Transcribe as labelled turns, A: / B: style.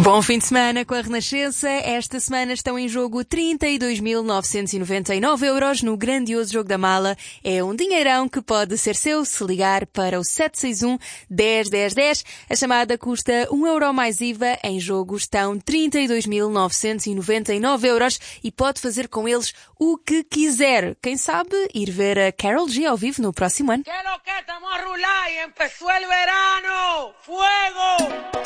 A: Bom fim de semana com a Renascença. Esta semana estão em jogo 32.999 euros no grandioso jogo da mala. É um dinheirão que pode ser seu se ligar para o 761 10 10 10. A chamada custa 1 euro mais IVA. Em jogo estão 32.999 euros e pode fazer com eles o que quiser. Quem sabe ir ver a Karol G ao vivo no próximo ano.
B: ¿Qué lo que estamos a rular y empezó el verano? ¡Fuego!